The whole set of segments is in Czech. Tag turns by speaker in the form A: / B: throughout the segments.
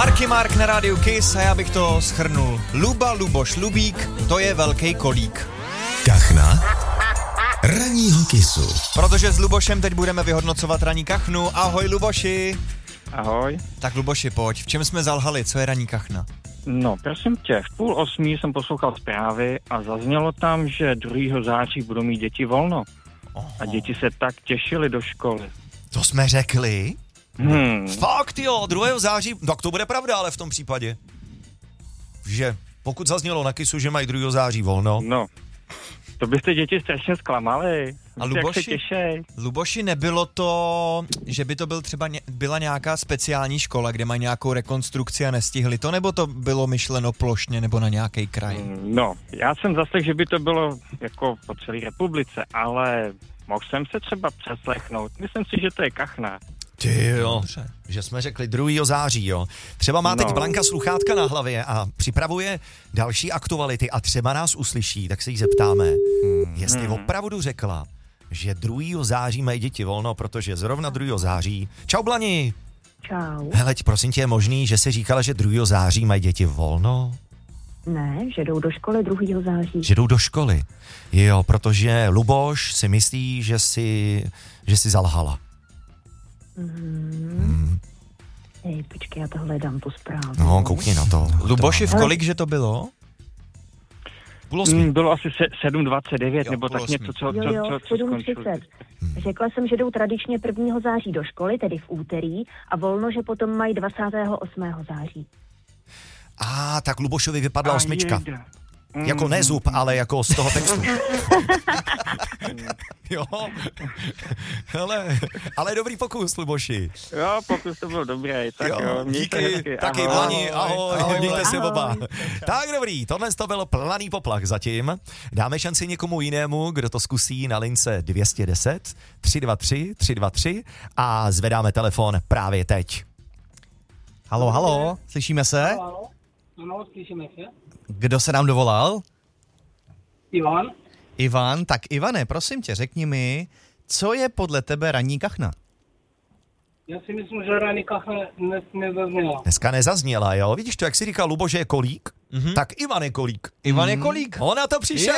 A: Marky Mark na rádiu Kiss a já bych to shrnul. Luba, Luboš, Lubík, to je velký kolík.
B: Kachna ranního Kissu.
A: Protože s Lubošem teď budeme vyhodnocovat ranní kachnu. Ahoj Luboši.
C: Ahoj.
A: Tak Luboši, pojď. V čem jsme zalhali? Co je ranní kachna?
C: No, prosím tě, v 7:30 jsem poslouchal zprávy a zaznělo tam, že 2. září budou mít děti volno. A děti se tak těšily do školy.
A: To jsme řekli?
D: Fakt jo, 2. září, tak to bude pravda, ale v tom případě. Že pokud zaznělo na Kissu, že mají 2. září volno.
C: No, to byste děti strašně zklamali.
A: A
C: Víte, jak se
A: Luboši,
C: těšej.
A: Luboši, nebylo to, že by to byl třeba byla nějaká speciální škola, kde mají nějakou rekonstrukci a nestihli to, nebo to bylo myšleno plošně nebo na nějaký kraj?
C: No, já jsem zaslechl, že by to bylo jako po celé republice, ale mohl jsem se třeba přeslechnout. Myslím si, že to je kachna.
D: Ty jo, že jsme řekli 2. září, jo. Třeba má teď Blanka sluchátka na hlavě a připravuje další aktuality a třeba nás uslyší, tak se jí zeptáme, jestli opravdu řekla, že 2. září mají děti volno, protože zrovna 2. září... Čau Blani!
E: Čau.
D: Heleď, prosím tě, je možný, že jsi říkala, že 2. září mají děti volno?
E: Ne, že jdou do školy 2. září.
D: Že jdou do školy. Jo, protože Luboš si myslí, že si zalhala.
E: Hej, počkej, já to hledám, tu zprávu.
D: No, koukni na to.
A: Luboši, v kolik, že to bylo?
D: 7:30.
C: Bylo asi 7:29
A: Jo,
C: nebo tak
A: 7:30.
C: něco, co
E: 7:30. Řekla jsem, že jdou tradičně 1. září do školy, tedy v úterý, a volno, že potom mají 28. září.
D: Tak Lubošovi vypadla 8.
C: jejda.
D: Jako ne zub, ale jako z toho textu. Jo. Ale dobrý pokus, Luboši.
C: Jo, pokus to byl dobrý, tak jo, mějte
D: díky,
C: hezky,
D: taky
C: ahoj.
D: Blani, ahoj, mějte se
E: Ahoj.
D: oba. Tak dobrý, tohle to byl planý poplach zatím. Dáme šanci někomu jinému, kdo to zkusí na lince 210 323 323 a zvedáme telefon právě teď.
F: Halo, slyšíme se?
G: Ano, slyšíme se.
F: Kdo se nám dovolal?
G: Ivan?
F: Ivan, tak Ivane, prosím tě, řekni mi, co je podle tebe ranní kachna?
G: Já si myslím, že ranní kachna nezazněla.
D: Dneska nezazněla, jo? Vidíš to, jak si říkal Lubo, že je kolík? Tak Ivan je kolík.
A: Ivan je kolík.
D: On na to přišel.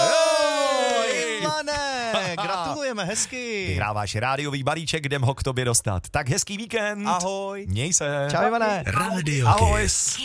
F: Ivane, gratulujeme, hezky.
D: Vyhráváš rádiový balíček, jdem ho k tobě dostat. Tak hezký víkend.
A: Ahoj.
D: Měj se.
F: Čau, Ivane.
B: Radio
D: Ahoj.
B: Kiss.